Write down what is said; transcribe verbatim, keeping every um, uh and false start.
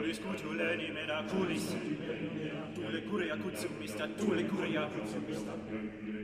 Olisku tule nimena kuulis, tuule kurja kutsumista, tuule kurja kutsumista.